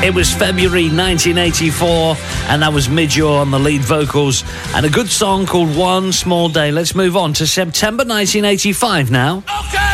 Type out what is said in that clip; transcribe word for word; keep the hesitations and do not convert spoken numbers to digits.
It was February nineteen eighty-four, and that was Midge on the lead vocals, and a good song called One Small Day. Let's move on to September nineteen eighty-five now. Okay.